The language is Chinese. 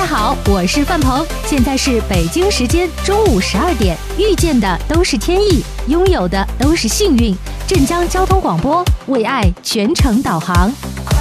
家好，我是范鹏，现在是北京时间中午12点。遇见的都是天意，拥有的都是幸运。镇江交通广播为爱全程导航。